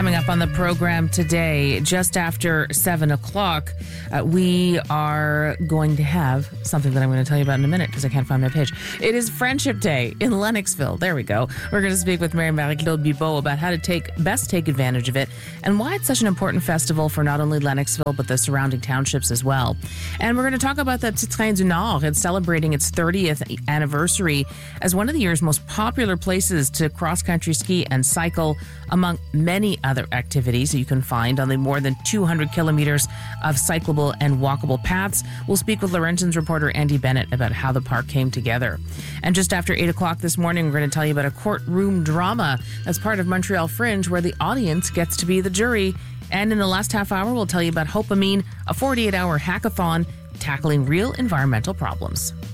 Coming up on the program today, just after 7 o'clock, we are going to have something that I'm going to tell you about in a minute because I can't find my page. It is Friendship Day in Lennoxville. There we go. We're going to speak with Marie-Claude Bibeau about how to best take advantage of it and why it's such an important festival for not only Lennoxville but the surrounding townships as well. And we're going to talk about the Petit Train du Nord. It's celebrating its 30th anniversary as one of the year's most popular places to cross-country ski and cycle, among many other activities that you can find on the more than 200 kilometers of cyclable and walkable paths. We'll speak with Laurentians reporter Andy Bennett about how the park came together. And just after 8 o'clock this morning, we're going to tell you about a courtroom drama that's part of Montreal Fringe where the audience gets to be the jury. And in the last half hour, we'll tell you about Hope Amin, a 48-hour hackathon tackling real environmental problems.